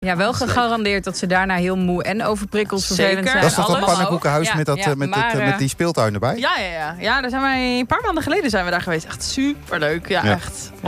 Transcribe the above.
Ja, wel gegarandeerd dat ze daarna heel moe en overprikkeld vervelend zijn. Dat is toch dat Allemaal pannenkoekenhuis ook. met die speeltuin erbij? Ja, daar zijn wij een paar maanden geleden zijn we daar geweest. Echt superleuk. Ja, echt.